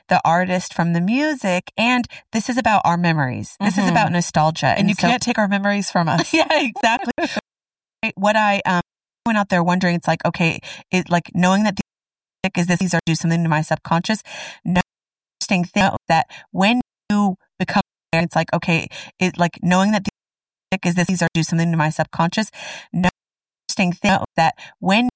the artist from the music. And this is about our memories. This is about nostalgia. And you can't take our memories from us. Yeah, exactly. What I went out there wondering, it's like, okay, knowing that these are do something to my subconscious. No interesting thing that when you become, it's like, okay, knowing that these are do something to my subconscious. No interesting thing that when